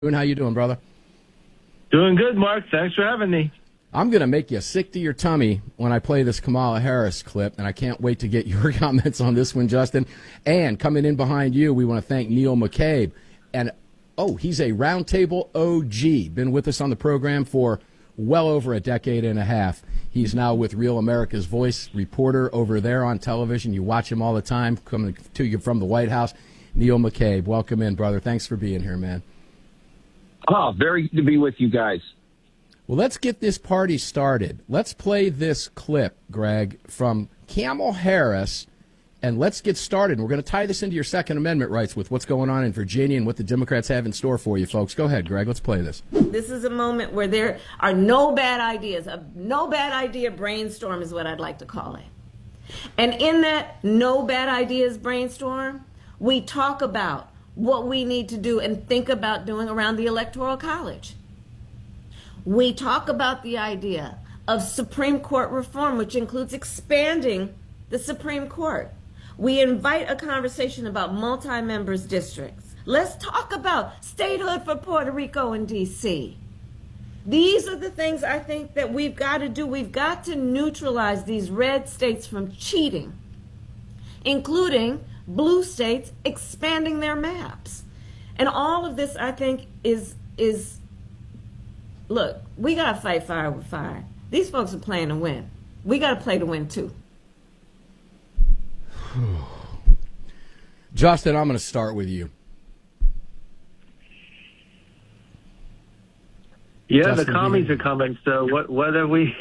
How you doing, brother? Doing good, Mark. Thanks for having me. I'm going to make you sick to your tummy when I play this Kamala Harris clip, and I can't wait to get your comments on this one, Justin. And coming in behind you, we want to thank Neil McCabe. And, he's a Roundtable OG, been with us on the program for well over a decade and a half. He's now with Real America's Voice, reporter over there on television. You watch him all the time, coming to you from the White House. Neil McCabe, welcome in, brother. Thanks for being here, man. Oh, very good to be with you guys. Well, let's get this party started. Let's play this clip, Greg, from Kamala Harris, and let's get started. We're going to tie this into your Second Amendment rights with what's going on in Virginia and what the Democrats have in store for you, folks. Go ahead, Greg. Let's play this. This is a moment where there are no bad ideas. A no bad idea brainstorm is what I'd like to call it. And in that no bad ideas brainstorm, we talk about what we need to do and think about doing around the Electoral College. We talk about the idea of Supreme Court reform, which includes expanding the Supreme Court. We invite a conversation about multi-members districts. Let's talk about statehood for Puerto Rico and D.C. These are the things I think that we've got to do. We've got to neutralize these red states from cheating, including blue states expanding their maps. And all of this, I think, is look, we got to fight fire with fire. These folks are playing to win. We got to play to win, too. Justin, I'm going to start with you. Yeah, Justin, the commies are coming, so what are we?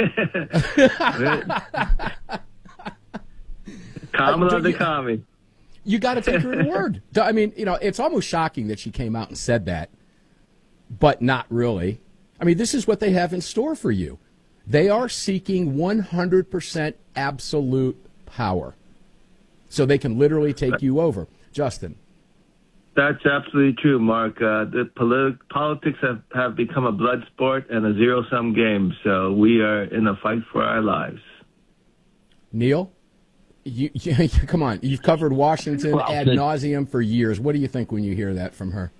Kamala the commie. You got to take her at her word. I mean, it's almost shocking that she came out and said that, but not really. I mean, this is what they have in store for you. They are seeking 100% absolute power, so they can literally take you over. Justin. That's absolutely true, Mark. The politics have become a blood sport and a zero-sum game, so we are in a fight for our lives. Neil? You come on. You've covered Washington ad nauseum for years. What do you think when you hear that from her?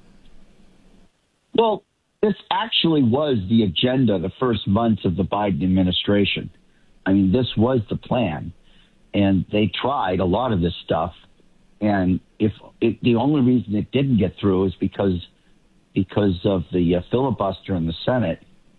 Well, this actually was the agenda the first months of the Biden administration. I mean, this was the plan, and they tried a lot of this stuff. And the only reason it didn't get through is because of the filibuster in the Senate.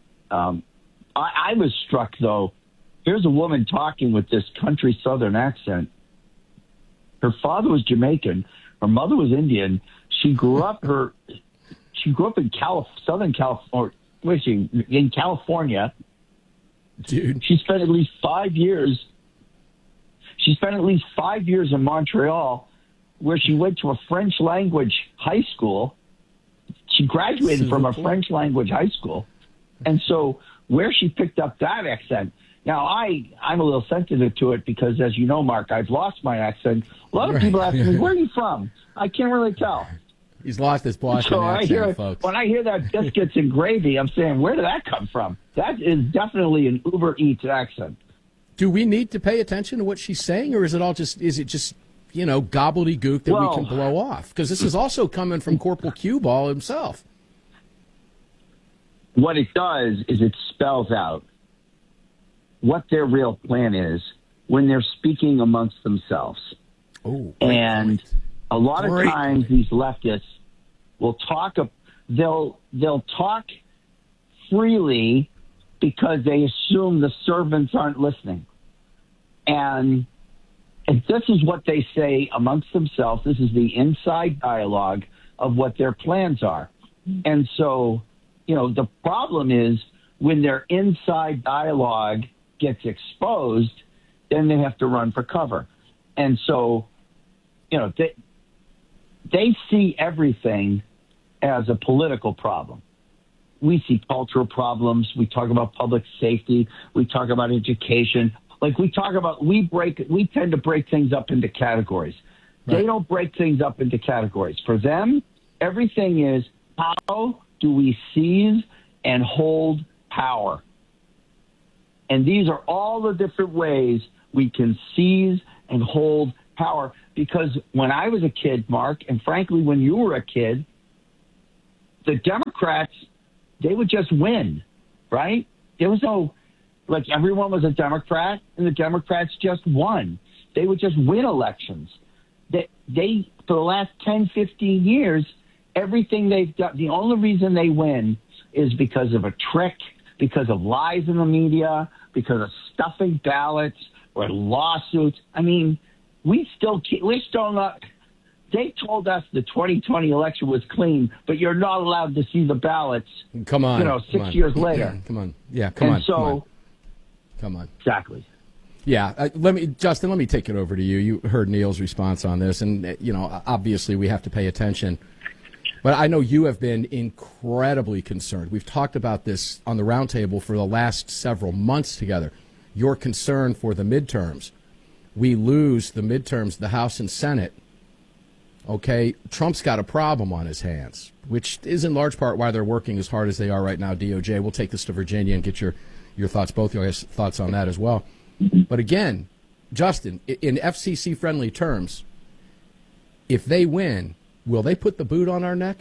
I was struck, though. Here's a woman talking with this country Southern accent. Her father was Jamaican. Her mother was Indian. She grew up in Southern California. Where is she? In California. Dude. She spent at least 5 years. She spent at least 5 years in Montreal, where she went to a French language high school. She graduated from a French language high school. And so where she picked up that accent. Now, I'm a little sensitive to it because, as you know, Mark, I've lost my accent. A lot of people ask me, where are you from? I can't really tell. He's lost his Boston accent, folks. When I hear that biscuits and gravy, I'm saying, where did that come from? That is definitely an Uber Eats accent. Do we need to pay attention to what she's saying, or is it just gobbledygook that we can blow off? Because this is also coming from Corporal Cue Ball himself. What it does is it spells out what their real plan is when they're speaking amongst themselves. Oh, and a lot of times these leftists will talk. They'll talk freely because they assume the servants aren't listening. And this is what they say amongst themselves. This is the inside dialogue of what their plans are. And so, the problem is when their inside dialogue gets exposed, then they have to run for cover. And so, they see everything as a political problem. We see cultural problems. We talk about public safety. We talk about education. Like we tend to break things up into categories. Right. They don't break things up into categories. For them, everything is how do we seize and hold power? And these are all the different ways we can seize and hold power. Because when I was a kid, Mark, and frankly, when you were a kid, the Democrats, they would just win, right? There was no, like, everyone was a Democrat, and the Democrats just won. They would just win elections. They for the last 10, 15 years, everything they've done, the only reason they win is because of a trick, because of lies in the media, because of stuffing ballots or lawsuits. I mean, we're still not. They told us the 2020 election was clean, but you're not allowed to see the ballots. Come on, 6 years later. Come on, yeah, come on. Exactly. Yeah, Justin, let me take it over to you. You heard Neil's response on this, and obviously we have to pay attention. But I know you have been incredibly concerned. We've talked about this on the roundtable for the last several months together. Your concern for the midterms. We lose the midterms, the House and Senate. Okay, Trump's got a problem on his hands, which is in large part why they're working as hard as they are right now, DOJ. We'll take this to Virginia and get your thoughts, both your thoughts on that as well. But again, Justin, in FCC-friendly terms, if they win, will they put the boot on our neck?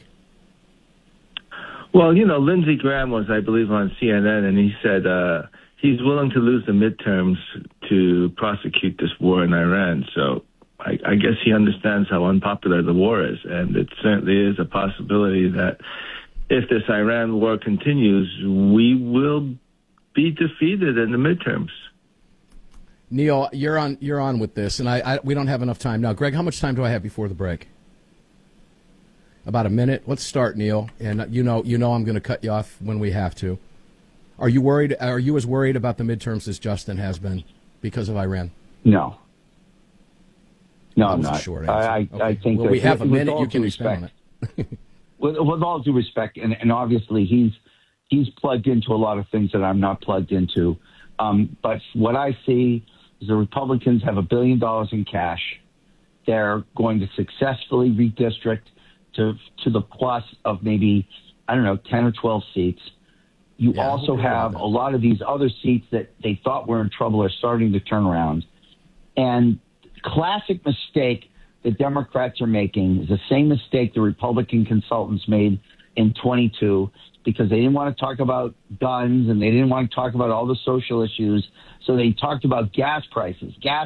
Well, Lindsey Graham was, I believe, on CNN, and he said he's willing to lose the midterms to prosecute this war in Iran. So I guess he understands how unpopular the war is, and it certainly is a possibility that if this Iran war continues, we will be defeated in the midterms. Neil, you're on with this, and we don't have enough time now. Greg, how much time do I have before the break? About a minute. Let's start, Neil. And you know I'm going to cut you off when we have to. Are you worried? Are you as worried about the midterms as Justin has been because of Iran? No, I'm not. Short answer. I think we have a minute. You can expand on it. with all due respect, and obviously he's plugged into a lot of things that I'm not plugged into. But what I see is the Republicans have $1 billion in cash. They're going to successfully redistrict to the plus of maybe, 10 or 12 seats. You also have a lot of these other seats that they thought were in trouble are starting to turn around. And classic mistake the Democrats are making is the same mistake the Republican consultants made in 22, because they didn't want to talk about guns and they didn't want to talk about all the social issues. So they talked about gas prices, gas.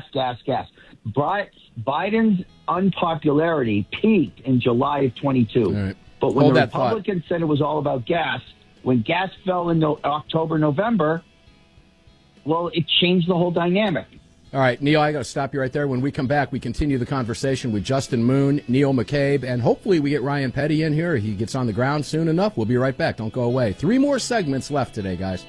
Biden's unpopularity peaked in July of 22. Right. But when the Republicans said it was all about gas, when gas fell in October, November, well, it changed the whole dynamic. All right, Neil, I got to stop you right there. When we come back, we continue the conversation with Justin Moon, Neil McCabe, and hopefully we get Ryan Petty in here. He gets on the ground soon enough. We'll be right back. Don't go away. 3 more segments left today, guys.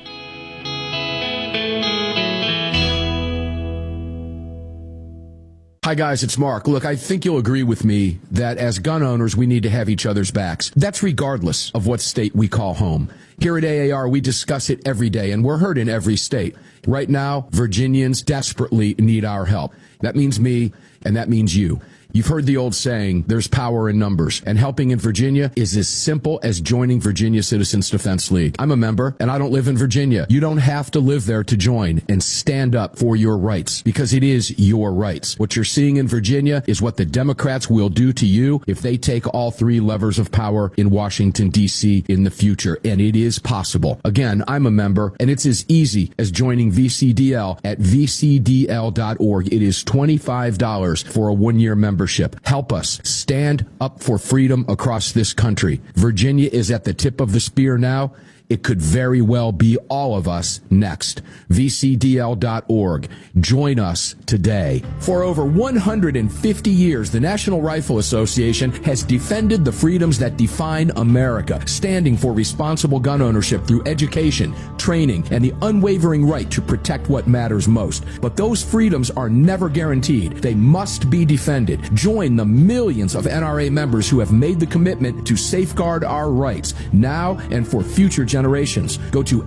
Hi, guys, it's Mark. Look, I think you'll agree with me that as gun owners, we need to have each other's backs. That's regardless of what state we call home. Here at AAR, we discuss it every day, and we're heard in every state. Right now, Virginians desperately need our help. That means me, and that means you. You've heard the old saying, there's power in numbers, and helping in Virginia is as simple as joining Virginia Citizens Defense League. I'm a member, and I don't live in Virginia. You don't have to live there to join and stand up for your rights, because it is your rights. What you're seeing in Virginia is what the Democrats will do to you if they take all 3 levers of power in Washington, D.C. in the future, and it is possible. Again, I'm a member, and it's as easy as joining VCDL at vcdl.org. It is $25 for a 1-year membership. Help us stand up for freedom across this country. Virginia is at the tip of the spear now. It could very well be all of us next. VCDL.org. Join us today. For over 150 years, the National Rifle Association has defended the freedoms that define America, standing for responsible gun ownership through education, training, and the unwavering right to protect what matters most. But those freedoms are never guaranteed. They must be defended. Join the millions of NRA members who have made the commitment to safeguard our rights now and for future generations. generations. Go to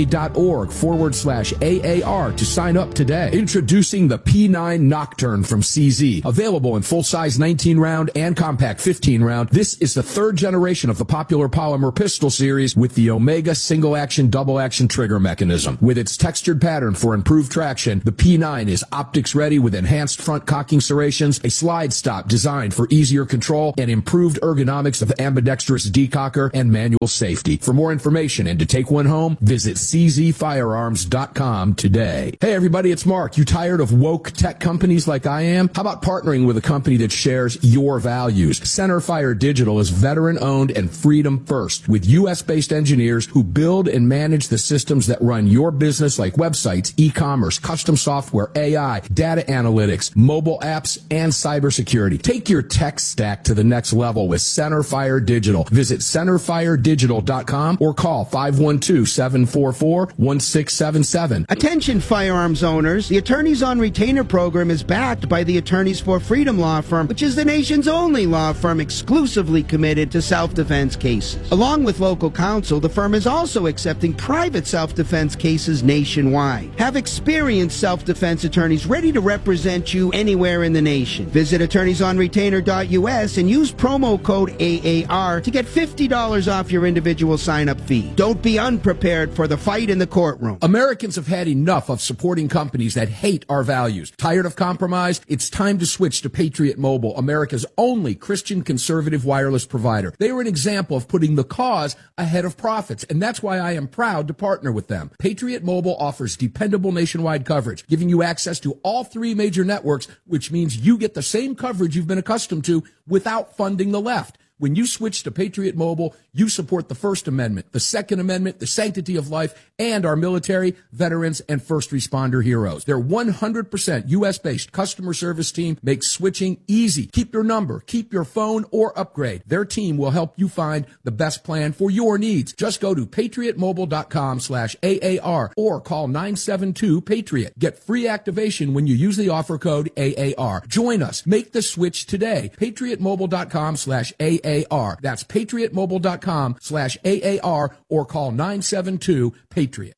nra.org/AAR to sign up today. Introducing the P9 Nocturne from CZ. Available in full-size 19-round and compact 15-round, this is the third generation of the popular polymer pistol series with the Omega single-action, double-action trigger mechanism. With its textured pattern for improved traction, the P9 is optics-ready with enhanced front cocking serrations, a slide stop designed for easier control, and improved ergonomics of ambidextrous decocker and manual safety. For more information and to take one home, visit czfirearms.com today. Hey everybody, it's Mark. You tired of woke tech companies like I am? How about partnering with a company that shares your values? Centerfire Digital is veteran-owned and freedom first, with U.S.-based engineers who build and manage the systems that run your business, like websites, e-commerce, custom software, AI, data analytics, mobile apps, and cybersecurity. Take your tech stack to the next level with Centerfire Digital. Visit centerfiredigital.com or call 512-744-1677. Attention firearms owners, the Attorneys on Retainer program is backed by the Attorneys for Freedom law firm, which is the nation's only law firm exclusively committed to self-defense cases. Along with local counsel, the firm is also accepting private self-defense cases nationwide. Have experienced self-defense attorneys ready to represent you anywhere in the nation. Visit attorneysonretainer.us and use promo code AAR to get $50 off your individual sign-up fee. Don't be unprepared for the fight in the courtroom. Americans have had enough of supporting companies that hate our values. Tired of compromise? It's time to switch to Patriot Mobile, America's only Christian conservative wireless provider. They are an example of putting the cause ahead of profits, and that's why I am proud to partner with them. Patriot Mobile offers dependable nationwide coverage, giving you access to all three major networks, which means you get the same coverage you've been accustomed to without funding the left. When you switch to Patriot Mobile, you support the First Amendment, the Second Amendment, the sanctity of life, and our military, veterans, and first responder heroes. Their 100% U.S.-based customer service team makes switching easy. Keep your number, keep your phone, or upgrade. Their team will help you find the best plan for your needs. Just go to patriotmobile.com/AAR or call 972-PATRIOT. Get free activation when you use the offer code AAR. Join us. Make the switch today. patriotmobile.com/AAR. That's patriotmobile.com/AAR or call 972-PATRIOT.